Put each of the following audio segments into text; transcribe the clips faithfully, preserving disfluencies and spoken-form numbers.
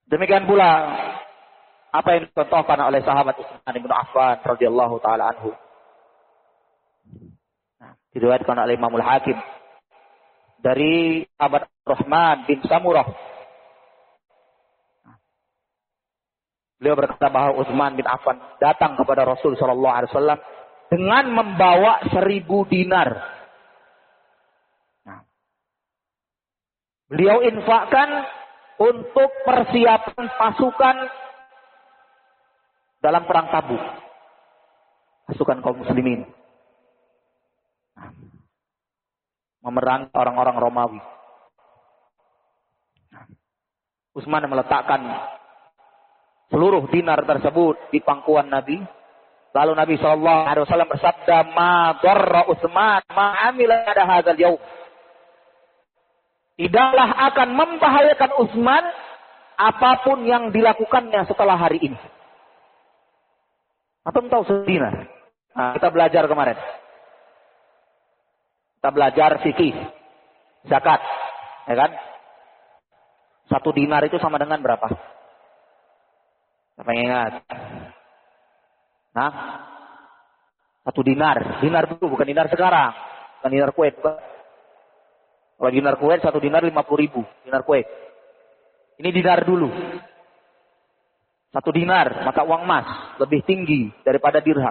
Demikian pula apa yang dicontohkan oleh sahabat Utsman bin Affan radhiyallahu taala anhu. Nah, diriwayatkan oleh Imamul Hakim dari sahabat Rahman bin Samurah. Beliau berkata bahwa Utsman bin Affan datang kepada Rasul sallallahu alaihi wasallam dengan membawa seribu dinar. Nah, beliau infakkan untuk persiapan pasukan dalam perang Tabuk, pasukan kaum muslimin, nah, memerangi orang-orang Romawi. Nah, Utsman meletakkan seluruh dinar tersebut di pangkuan Nabi. Lalu Nabi shallallahu alaihi wasallam bersabda, "Ma darra Utsman ma amila pada hadzal yaum." Tidaklah akan membahayakan Utsman apapun yang dilakukannya setelah hari ini. Atau tahu sedinar. Nah, kita belajar kemarin. Kita belajar fikih, zakat, ya kan? Satu dinar itu sama dengan berapa? Siapa yang ingat? Nah, satu dinar, dinar dulu bukan dinar sekarang, bukan dinar Kuwait. Kalau dinar Kuwait satu dinar lima puluh ribu, dinar Kuwait. Ini dinar dulu. Satu dinar, mata uang emas lebih tinggi daripada dirham.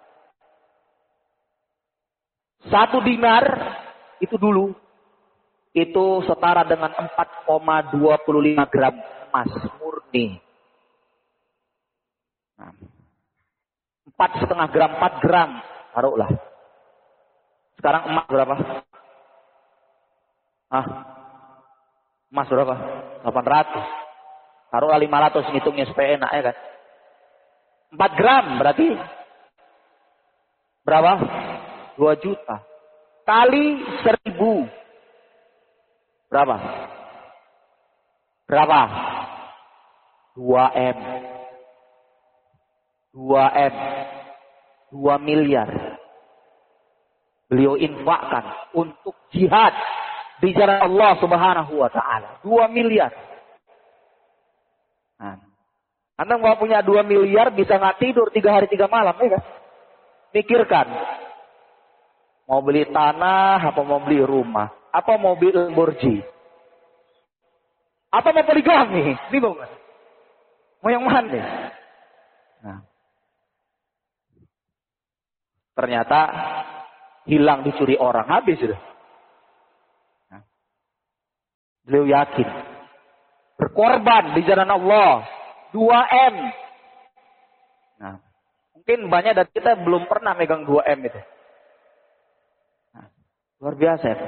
Satu dinar itu dulu itu setara dengan empat koma dua lima gram emas murni. Nah, empat setengah gram, empat gram, taruhlah. Sekarang emas berapa? Ah, emas berapa? delapan ratus. Taruhlah lima ratus, ngitungnya supaya enak ya kan. empat gram berarti berapa? dua juta. Kali seribu. Berapa? Berapa? dua M. dua M. dua miliar. Beliau infakkan untuk jihad di jalan Allah Subhanahu wa taala. dua miliar. Nah, Anda mau punya dua miliar bisa nggak tidur tiga hari tiga malam, ya kan? Pikirkan. Mau beli tanah, apa mau beli rumah, apa mau beli Lamborghini, apa mau poligami, bingung kan? Mau yang mana? Nah, ternyata hilang dicuri orang, habis sudah. Nah, beliau yakin berkorban di jalan Allah dua M. Nah, mungkin banyak dari kita belum pernah megang dua M itu. Nah, luar biasa ya.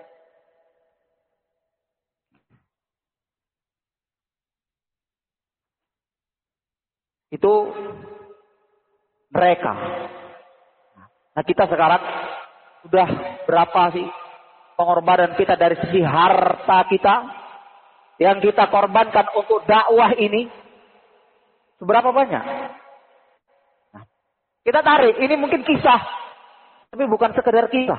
Itu mereka. Nah, kita sekarang sudah berapa sih pengorbanan kita dari sisi harta kita yang kita korbankan untuk dakwah ini? Seberapa banyak? Nah, kita tarik, ini mungkin kisah, tapi bukan sekedar kisah.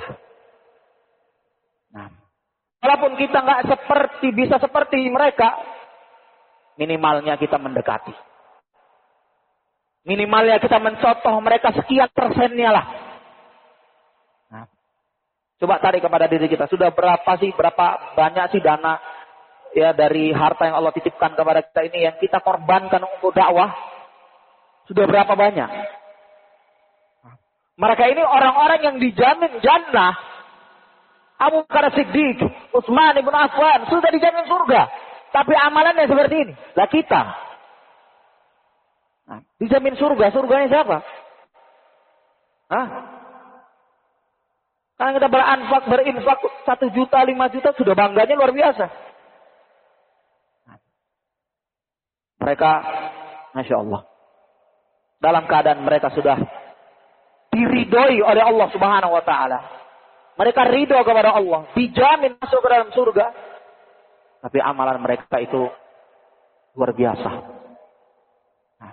Nah, walaupun kita nggak seperti bisa seperti mereka, minimalnya kita mendekati. Minimalnya kita mencontoh mereka sekian persennya lah. Nah, coba tarik kepada diri kita, sudah berapa sih, berapa banyak sih dana ya dari harta yang Allah titipkan kepada kita ini yang kita korbankan untuk dakwah? Sudah berapa banyak? Mereka ini orang-orang yang dijamin jannah. Abu Bakar Siddiq, Utsman bin Affan sudah dijamin surga. Tapi amalannya seperti ini. Lah kita. Nah, dijamin surga, surganya siapa? Hah? Karena kita beranfak, berinfak satu juta, lima juta sudah bangganya luar biasa. Mereka, Masya Allah, dalam keadaan mereka sudah diridhoi oleh Allah Subhanahu wa ta'ala. Mereka ridho kepada Allah, dijamin masuk ke dalam surga. Tapi amalan mereka itu luar biasa. Nah.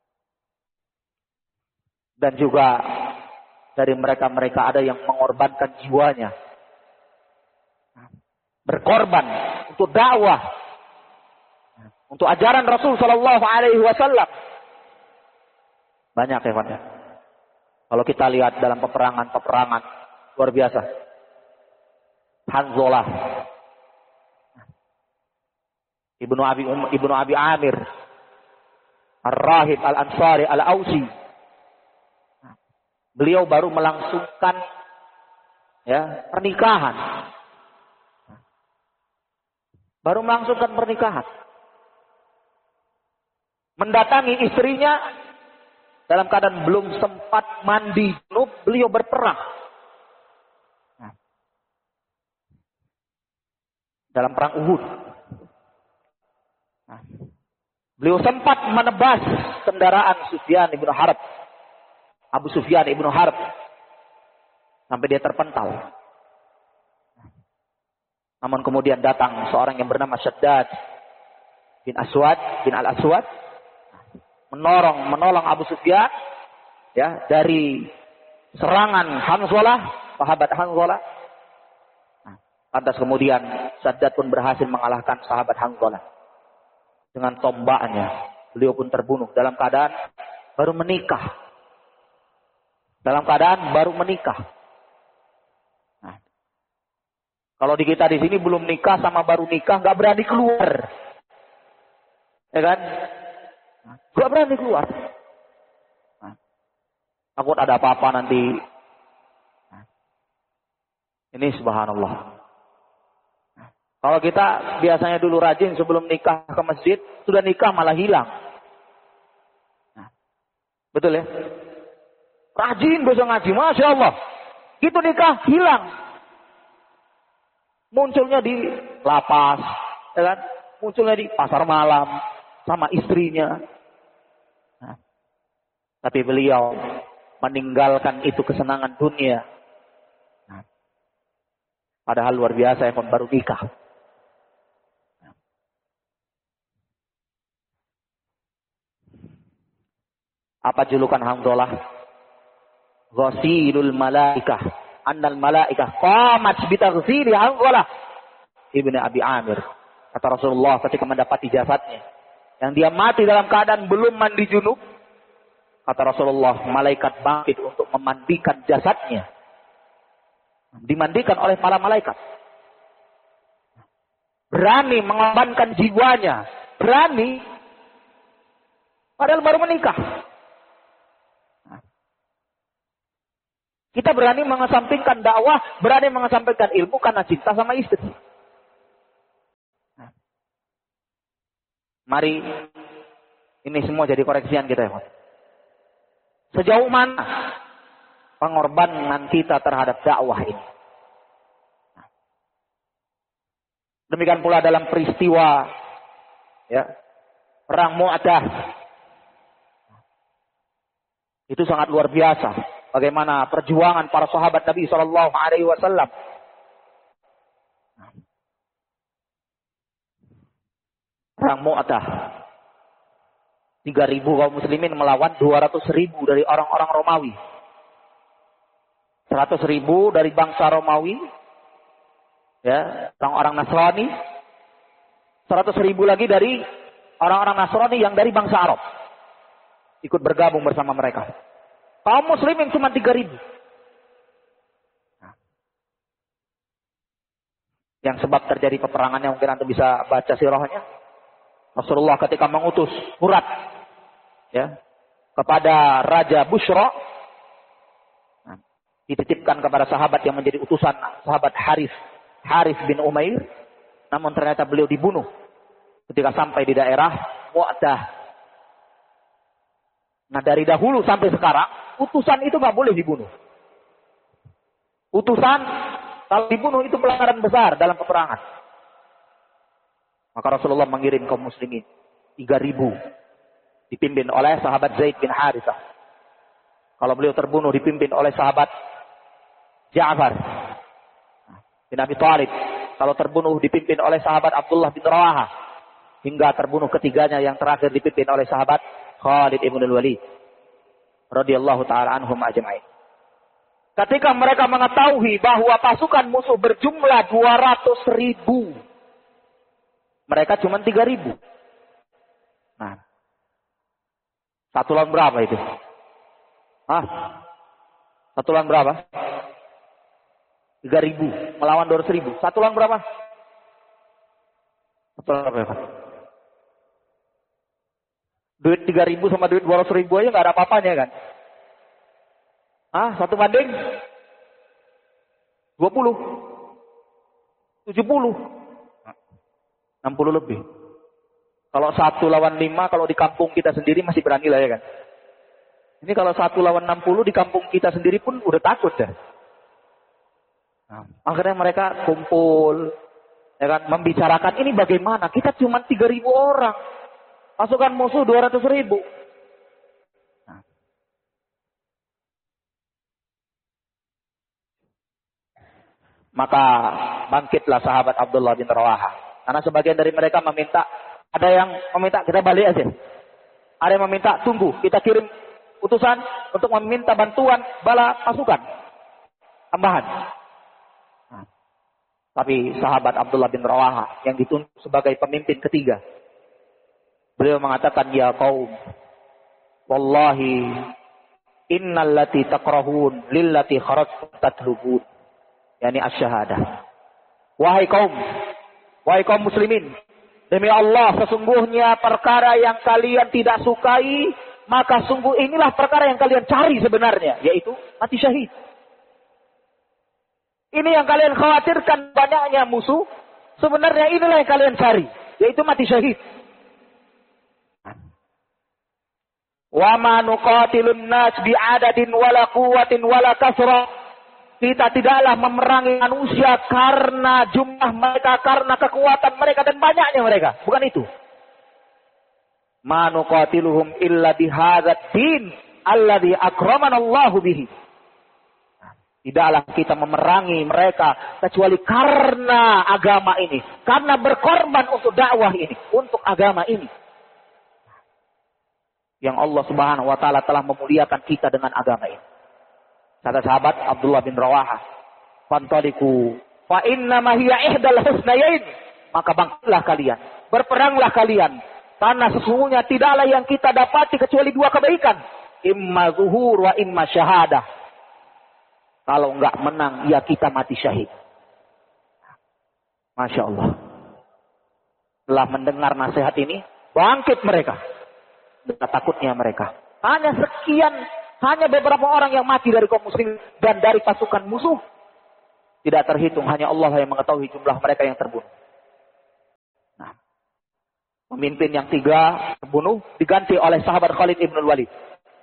Dan juga dari mereka-mereka ada yang mengorbankan jiwanya. Nah. Berkorban untuk dakwah. untuk ajaran Rasul Shallallahu Alaihi Wasallam. Banyak ya, ya. Kalau kita lihat dalam peperangan-peperangan luar biasa. Hanzalah, Ibnu Abi Ibnu Abi Amir, Ar-Rahib Al-Ansari Al-Ausi. Beliau baru melangsungkan ya, pernikahan. Baru melangsungkan pernikahan. Mendatangi istrinya dalam keadaan belum sempat mandi junub, beliau berperang. Nah, dalam perang Uhud. Nah, beliau sempat menebas kendaraan Sufyan ibnu Harb, Abu Sufyan ibnu Harb, sampai dia terpental. Namun kemudian datang seorang yang bernama Syaddad bin Aswad bin Al-Aswad, menolong menolong Abu Sufyan ya dari serangan Hanzalah, sahabat Hanzalah. Nah, lantas kemudian Syaddad pun berhasil mengalahkan sahabat Hanzalah dengan tombaknya. Beliau pun terbunuh dalam keadaan baru menikah. Dalam keadaan baru menikah. Nah, kalau di kita di sini belum nikah sama baru nikah nggak berani keluar, ya kan? Gak berani keluar. Nah, takut ada apa-apa nanti. Nah, ini subhanallah. Nah, kalau kita biasanya dulu rajin sebelum nikah ke masjid, sudah nikah malah hilang. Nah, betul ya? Rajin besok ngaji, Masya Allah. Gitu nikah, hilang. Munculnya di lapas, ya kan? Munculnya di pasar malam sama istrinya. Nah, tapi beliau meninggalkan itu kesenangan dunia. Nah, padahal luar biasa ya, baru nikah. Nah. Apa julukan Hanzalah? Ghasilul malaikah. Annal malaikah qamat bitaghsili Hanzalah Ibnu Abi Amir. Kata Rasulullah ketika mendapati jasadnya yang dia mati dalam keadaan belum mandi junub, kata Rasulullah, malaikat bangkit untuk memandikan jasadnya. Dimandikan oleh para malaikat. Berani mengorbankan jiwanya. Berani. Padahal baru menikah. Kita berani mengesampingkan dakwah, berani mengesampingkan ilmu karena cinta sama istri. Mari ini semua jadi koreksian kita ya. Sejauh mana pengorbanan kita terhadap dakwah ini? Demikian pula dalam peristiwa ya, perang Mu'tah. Itu sangat luar biasa. Bagaimana perjuangan para sahabat Nabi Shallallahu Alaihi Wasallam. Perang Mu'tah. tiga ribu kaum muslimin melawan dua ratus ribu dari orang-orang Romawi. seratus ribu dari bangsa Romawi. Ya, orang-orang Nasrani. seratus ribu lagi dari orang-orang Nasrani yang dari bangsa Arab. Ikut bergabung bersama mereka. Kaum muslimin cuma tiga ribu. Nah. Yang sebab terjadi peperangannya mungkin Anda bisa baca sirahnya. Rasulullah ketika mengutus surat ya, kepada Raja Bushra, nah, dititipkan kepada sahabat yang menjadi utusan sahabat Harith, Harith bin Umair. Namun ternyata beliau dibunuh ketika sampai di daerah Mu'tah. Nah dari dahulu sampai sekarang, utusan itu nggak boleh dibunuh. Utusan kalau dibunuh itu pelanggaran besar dalam peperangan. Maka Rasulullah mengirim kaum muslimin tiga ribu dipimpin oleh sahabat Zaid bin Harithah. Kalau beliau terbunuh dipimpin oleh sahabat Ja'far bin Abi Thalib. Kalau terbunuh dipimpin oleh sahabat Abdullah bin Rawahah. Hingga terbunuh ketiganya yang terakhir dipimpin oleh sahabat Khalid ibn al-Walid radhiyallahu taala anhum ajma'in. Ketika mereka mengetahui bahwa pasukan musuh berjumlah dua ratus ribu, mereka cuma tiga ribu. Satu lawan berapa itu? Hah? Satu lawan berapa? Tiga ribu. Melawan dua ratus ribu. Satu lawan berapa? Satu lawan berapa? Duit tiga ribu sama duit dua ratus ribu aja nggak ada apa-apanya kan? Ah, satu banding dua puluh, tujuh puluh, enam puluh lebih. Kalau satu lawan lima, kalau di kampung kita sendiri masih berani lah ya kan? Ini kalau satu lawan enam puluh di kampung kita sendiri pun udah takut dah. Nah, akhirnya mereka kumpul, ya kan, membicarakan ini bagaimana? Kita cuma tiga ribu orang. Pasukan musuh dua ratus ribu. Nah. Maka bangkitlah sahabat Abdullah bin Rawaha. Karena sebagian dari mereka meminta, ada yang meminta kita balik aja. Ada yang meminta tunggu, kita kirim utusan untuk meminta bantuan bala pasukan tambahan. Nah. Tapi sahabat Abdullah bin Rawaha yang ditunjuk sebagai pemimpin ketiga, beliau mengatakan, ya qaum, wallahi innal lati takrahun lillati kharajtum tatlubun. Yani asy-syahadah. Wahai kaum, wahai kaum muslimin, demi Allah sesungguhnya perkara yang kalian tidak sukai, maka sungguh inilah perkara yang kalian cari sebenarnya, yaitu mati syahid. Ini yang kalian khawatirkan banyaknya musuh, sebenarnya inilah yang kalian cari, yaitu mati syahid. Wa ma nuqatilun nas bi'adadin wala quwwatin wala kasra. Kita tidaklah memerangi manusia karena jumlah mereka, karena kekuatan mereka dan banyaknya mereka. Bukan itu. Ma nuqatiluhum illa bihadzal din alladzi akramana Allahu bihi. Tidaklah kita memerangi mereka kecuali karena agama ini, karena berkorban untuk dakwah ini, untuk agama ini. Yang Allah Subhanahu wa taala telah memuliakan kita dengan agama ini. Kata sahabat Abdullah bin Rawaha, "Fantaliku fa inna ma hiya ihdal husnayain." Maka bangkitlah kalian, berperanglah kalian, karena sesungguhnya tidaklah yang kita dapati kecuali dua kebaikan, imma zuhur wa imma syahadah. Kalau enggak menang, ya kita mati syahid. Masya Allah. Setelah mendengar nasihat ini, bangkit mereka. Betapa takutnya mereka. Hanya sekian, hanya beberapa orang yang mati dari kaum muslim dan dari pasukan musuh. Tidak terhitung, hanya Allah yang mengetahui jumlah mereka yang terbunuh. Nah, pemimpin yang tiga terbunuh diganti oleh sahabat Khalid ibn Walid.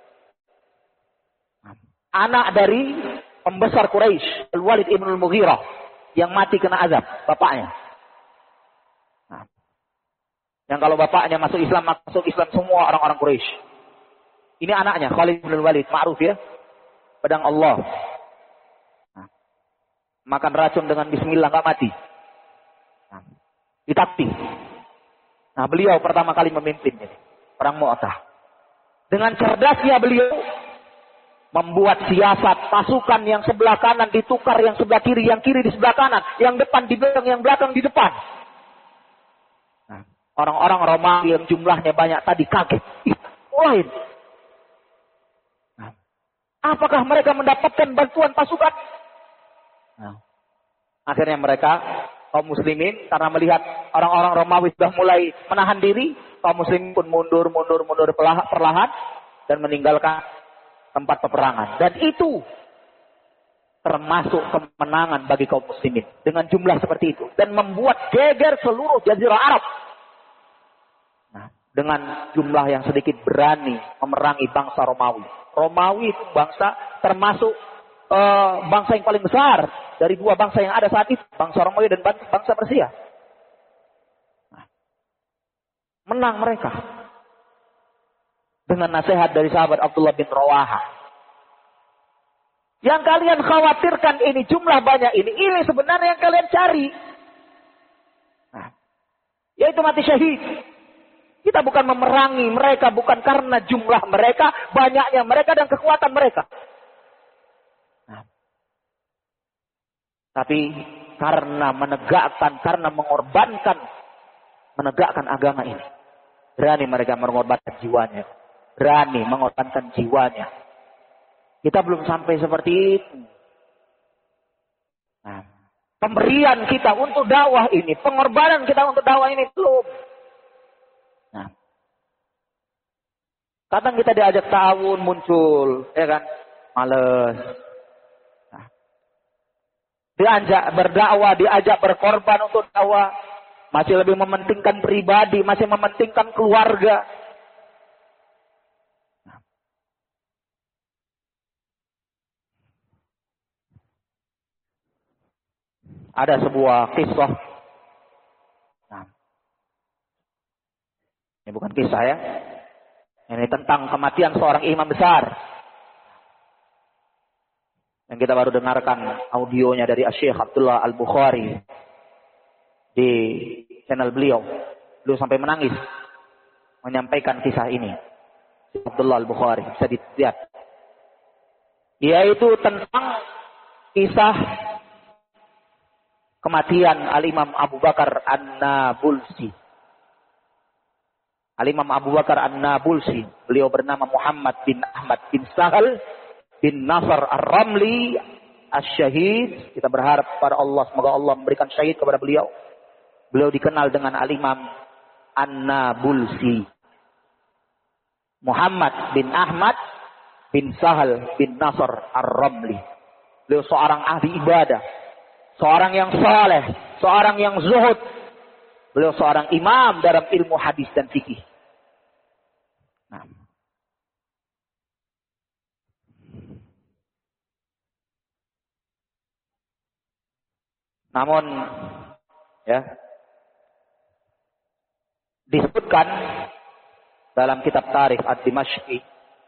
Anak dari pembesar Quraisy, Al-Walid ibn al-Mughirah, yang mati kena azab, bapaknya. Nah, yang kalau bapaknya masuk Islam, masuk Islam semua orang-orang Quraisy. Ini anaknya, Khalid bin Walid, ma'ruf ya. Pedang Allah. Nah, makan racun dengan bismillah, nggak mati. Nah, ditakti. Nah, beliau pertama kali memimpin ini, perang Mu'tah. Dengan cerdasnya beliau membuat siasat pasukan yang sebelah kanan ditukar yang sebelah kiri, yang kiri di sebelah kanan, yang depan di belakang, yang belakang di depan. Nah, orang-orang Romawi yang jumlahnya banyak tadi kaget. Ih, lain. Nah, apakah mereka mendapatkan bantuan pasukan? Nah, akhirnya mereka, kaum muslimin, karena melihat orang-orang Romawi sudah mulai menahan diri, kaum muslimin pun mundur, mundur, mundur perlahan dan meninggalkan tempat peperangan. Dan itu termasuk kemenangan bagi kaum muslimin dengan jumlah seperti itu dan membuat geger seluruh jazirah Arab. Nah, dengan jumlah yang sedikit berani memerangi bangsa Romawi. Romawi itu bangsa termasuk uh, bangsa yang paling besar dari dua bangsa yang ada saat itu, bangsa Romawi dan bangsa Persia. Nah, menang mereka. Dengan nasihat dari sahabat Abdullah bin Rawaha. Yang kalian khawatirkan ini, jumlah banyak ini. Ini sebenarnya yang kalian cari. Nah, yaitu mati syahid. Kita bukan memerangi mereka, bukan karena jumlah mereka, banyaknya mereka dan kekuatan mereka. Nah, tapi karena menegakkan, karena mengorbankan, menegakkan agama ini. Berani mereka mengorbankan jiwanya. berani mengorbankan jiwanya. Kita belum sampai seperti itu. Nah, pemberian kita untuk dakwah ini, pengorbanan kita untuk dakwah ini belum. Nah, kadang kita diajak ta'awun muncul, ya kan? Males. Nah, diajak berdakwah, diajak berkorban untuk dakwah, masih lebih mementingkan pribadi, masih mementingkan keluarga. Nah. Ada sebuah kisah. Nah, ini bukan kisah ya. Ini tentang kematian seorang imam besar. Yang kita baru dengarkan audionya dari Syekh Abdullah Al-Bukhari di channel beliau. Beliau sampai menangis menyampaikan kisah ini. Abdullah Al-Bukhari, bisa dilihat. Yaitu tentang kisah kematian Al-Imam Abu Bakar An-Nabulsi. Al-Imam Abu Bakar An-Nabulsi, beliau bernama Muhammad bin Ahmad bin Sahal bin Nasr Ar-Ramli Asy-Syahid. Kita berharap kepada Allah, semoga Allah memberikan syahid kepada beliau. Beliau dikenal dengan Al-Imam An-Nabulsi. Muhammad bin Ahmad bin Sahal bin Nasr Ar-Ramli. Beliau seorang ahli ibadah, seorang yang saleh, seorang yang zuhud. Beliau seorang imam dalam ilmu hadis dan fikih. Nah. Namun, ya, disebutkan dalam kitab Tarikh Ad-Dimashqi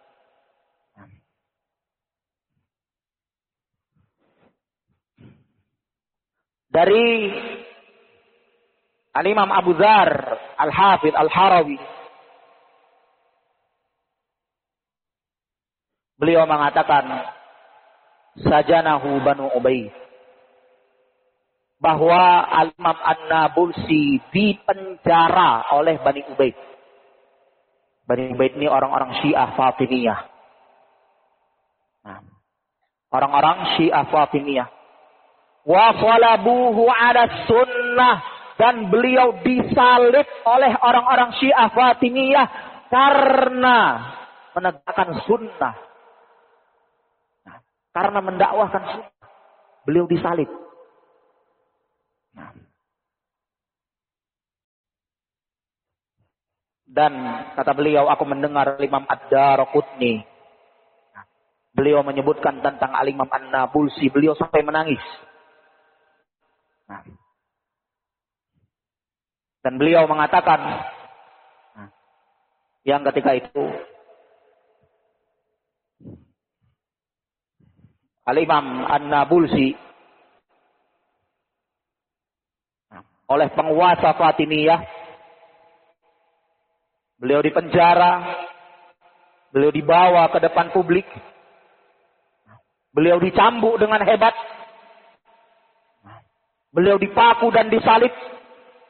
dari Al-Imam Abu Dzar Al-Hafidh Al-Harawi, beliau mengatakan sajanahu Banu Ubaid, bahwa Al-Imam An-Nabulsi dipenjara oleh Bani Ubaid. Bani Ubaid ini orang-orang Syiah Fatimiyah. Nah, orang-orang Syiah Fatimiyah. Wa salabuhu ala sunnah, dan beliau disalib oleh orang-orang Syiah Fatimiyah karena menegakkan sunnah. Nah, karena mendakwahkan sunnah, beliau disalib. Nah. Dan kata beliau, aku mendengar Imam Ad-Daraqutni, nah, beliau menyebutkan tentang Al-Imam An-Nabulsi, beliau sampai menangis. Nah. Dan beliau mengatakan, nah, yang ketika itu Al-Imam An-Nabulsi oleh penguasa Fatimiyah, beliau dipenjara, beliau dibawa ke depan publik, beliau dicambuk dengan hebat, beliau dipaku dan disalib,